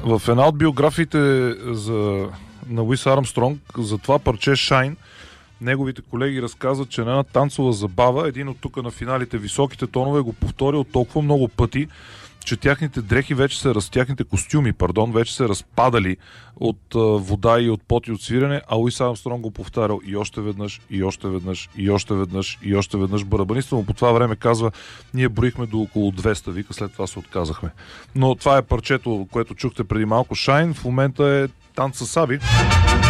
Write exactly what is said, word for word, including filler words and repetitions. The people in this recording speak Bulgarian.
В една от биографиите за, на Луис Армстронг за това парче Shine, неговите колеги разказват, че на една танцова забава един от тук на финалите високите тонове го повторил толкова много пъти, че тяхните дрехи вече се раз... тяхните костюми, пардон, вече се разпадали от а, вода и от пот и от свирене, а Луис Армстронг го повтарял и още веднъж, и още веднъж, и още веднъж, и още веднъж. Барабаниста му по това време казва, ние броихме до около двеста, вика, след това се отказахме. Но това е парчето, което чухте преди малко, Shine, в момента е танц със саби.